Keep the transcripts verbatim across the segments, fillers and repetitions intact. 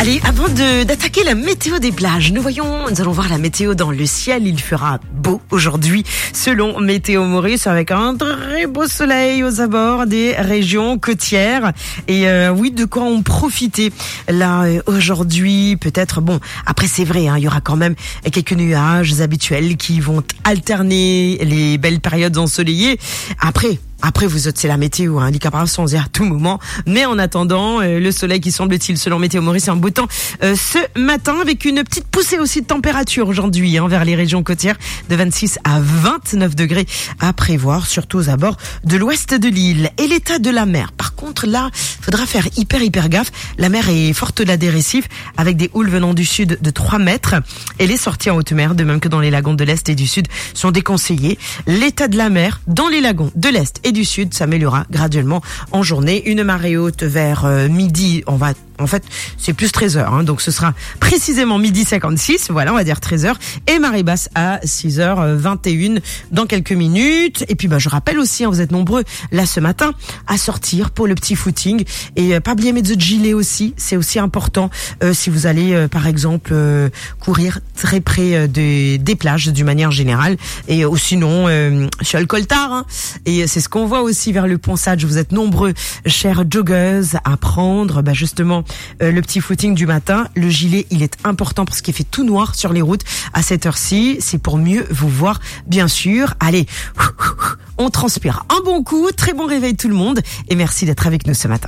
Allez, avant de, d'attaquer la météo des plages, nous voyons, nous allons voir la météo dans le ciel. Il fera beau aujourd'hui, selon Météo Maurice, avec un très beau soleil aux abords des régions côtières. Et euh, oui, de quoi en profiter là euh, aujourd'hui, peut-être. Bon, après c'est vrai, hein, il y aura quand même quelques nuages habituels qui vont alterner les belles périodes ensoleillées. Après. Après, vous autres, c'est la météo, hein, l'Icapara sans dire à tout moment. Mais en attendant, euh, le soleil qui semble-t-il, selon Météo Maurice, est un beau temps euh, ce matin, avec une petite poussée aussi de température aujourd'hui, hein, vers les régions côtières, de vingt-six à vingt-neuf degrés à prévoir, surtout aux abords de l'ouest de l'île. Et l'état de la mer, par contre, là, faudra faire hyper, hyper gaffe. La mer est forte là des récifs, avec des houles venant du sud de trois mètres. Et les sorties en haute mer, de même que dans les lagons de l'est et du sud, sont déconseillées. L'état de la mer dans les lagons de l'est et du sud s'améliorera graduellement en journée. Une marée haute vers euh, midi, on va en fait, c'est plus treize heures, hein, donc ce sera précisément midi cinquante-six, voilà, on va dire treize heures, et marée basse à six heures vingt et une dans quelques minutes. Et puis, bah, je rappelle aussi, hein, vous êtes nombreux là ce matin à sortir pour le petit footing, et euh, pas oublier mettre de gilet aussi, c'est aussi important euh, si vous allez, euh, par exemple, euh, courir très près euh, des, des plages d'une manière générale, et euh, ou sinon euh, sur le coltard, hein, et c'est ce qu'on voit aussi vers le Pont Sage. Vous êtes nombreux, chers joggers, à prendre, bah, justement, Euh, le petit footing du matin. Le gilet, il est important parce qu'il fait tout noir sur les routes à cette heure-ci. C'est pour mieux vous voir, bien sûr. Allez, on transpire un bon coup. Très bon réveil tout le monde et merci d'être avec nous ce matin.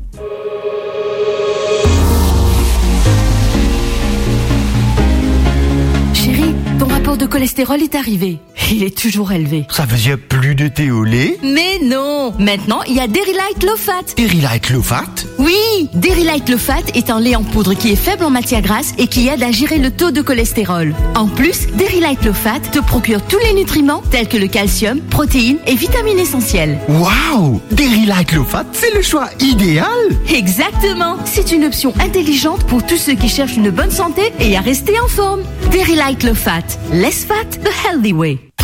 Chérie, ton rapport de cholestérol est arrivé. Il est toujours élevé. Ça veut dire plus de thé au lait? Mais non! Maintenant, il y a Dairy Light Low Fat. Dairy Light Low Fat? Oui! Dairy Light Low Fat est un lait en poudre qui est faible en matière grasse et qui aide à gérer le taux de cholestérol. En plus, Dairy Light Low Fat te procure tous les nutriments tels que le calcium, protéines et vitamines essentielles. Waouh! Dairy Light Low Fat, c'est le choix idéal! Exactement! C'est une option intelligente pour tous ceux qui cherchent une bonne santé et à rester en forme. Dairy Light Low Fat. Less fat, the healthy way.